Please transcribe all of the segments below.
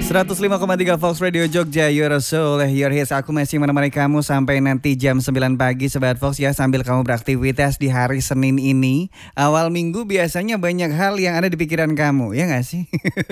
105,3 Fox Radio Jogja, Your Soul, Your Hits. Aku masih menemani kamu sampai nanti jam 9 pagi Sobat Fox ya. Sambil kamu beraktivitas di hari Senin ini. Awal minggu biasanya banyak hal yang ada di pikiran kamu, ya gak sih?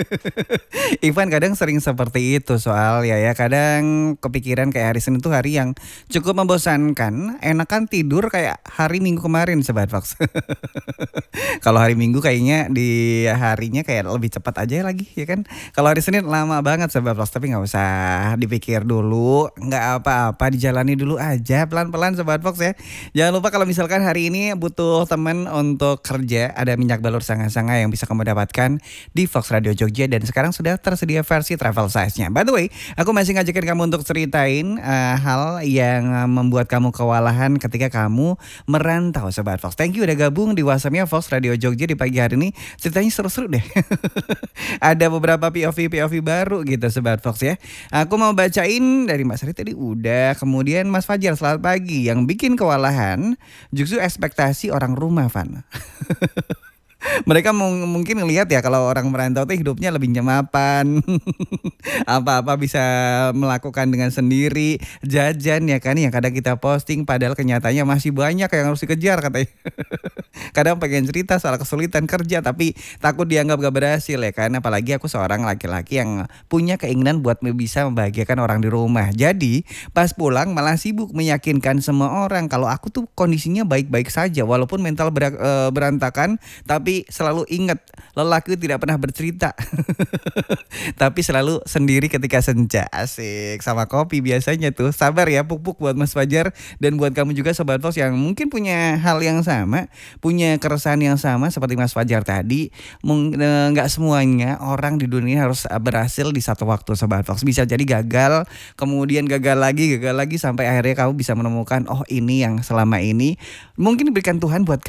Ivan kadang sering seperti itu soal ya. Kadang kepikiran kayak hari Senin itu hari yang cukup membosankan. Enakan tidur kayak hari Minggu kemarin Sobat Fox. Kalau hari Minggu kayaknya di harinya kayak lebih cepat aja lagi ya kan. Kalau hari Senin lama banget Sobat Fox, tapi gak usah dipikir dulu, gak apa-apa, dijalani dulu aja pelan-pelan Sobat Fox ya. Jangan lupa kalau misalkan hari ini butuh teman untuk kerja, ada minyak balur sanga-sanga yang bisa kamu dapatkan di Fox Radio Jogja. Dan sekarang sudah tersedia versi travel size-nya. By the way, aku masih ngajakin kamu untuk ceritain hal yang membuat kamu kewalahan ketika kamu merantau Sobat Fox. Thank you udah gabung di WhatsApp-nya Fox Radio Jogja di pagi hari ini. Ceritanya seru-seru deh. Ada beberapa POV baru gitu Sobat Fox ya. Aku mau bacain dari Mas Sari tadi udah. Kemudian Mas Fajar, selamat pagi. Yang bikin kewalahan justru ekspektasi orang rumah, Van. Mereka mungkin ngelihat ya kalau orang merantau tuh hidupnya lebih nyemapan. Apa-apa bisa melakukan dengan sendiri. Jajan ya kan yang kadang kita posting, padahal kenyataannya masih banyak yang harus dikejar katanya. Kadang pengen cerita soal kesulitan kerja tapi takut dianggap gak berhasil ya kan. Apalagi aku seorang laki-laki yang punya keinginan buat bisa membahagiakan orang di rumah. Jadi pas pulang malah sibuk meyakinkan semua orang kalau aku tuh kondisinya baik-baik saja. Walaupun mental berantakan, tapi selalu ingat lelaki tidak pernah bercerita. Tapi selalu sendiri ketika senja. Asik, sama kopi biasanya tuh. Sabar ya pupuk buat Mas Fajar. Dan buat kamu juga Sobat Fox yang mungkin punya hal yang sama, punya keresahan yang sama seperti Mas Fajar tadi. Gak semuanya orang di dunia harus berhasil di satu waktu Sobat Fox. Bisa jadi gagal, kemudian gagal lagi sampai akhirnya kamu bisa menemukan oh ini yang selama ini mungkin diberikan Tuhan buat